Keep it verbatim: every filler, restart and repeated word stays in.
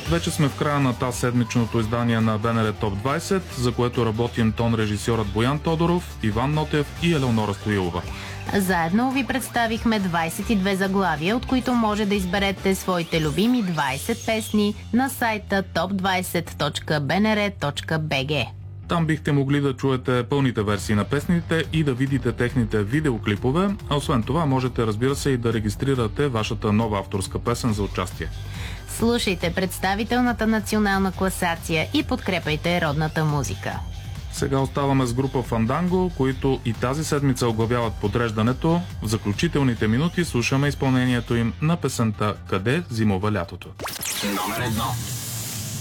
Вече сме в края на тази седмичното издание на БНР Топ двайсет, за което работим тон режисьорът Боян Тодоров, Иван Нотев и Елеонора Стоилова. Заедно ви представихме двайсет и две заглавия, от които може да изберете своите любими двайсет песни на сайта топ двайсет точка би ен ар точка би джи. Там бихте могли да чуете пълните версии на песните и да видите техните видеоклипове, а освен това можете, разбира се, и да регистрирате вашата нова авторска песен за участие. Слушайте представителната национална класация и подкрепайте родната музика. Сега оставаме с група Фанданго, които и тази седмица оглавяват подреждането. В заключителните минути слушаме изпълнението им на песента "Къде зимува лятото". Номер едно.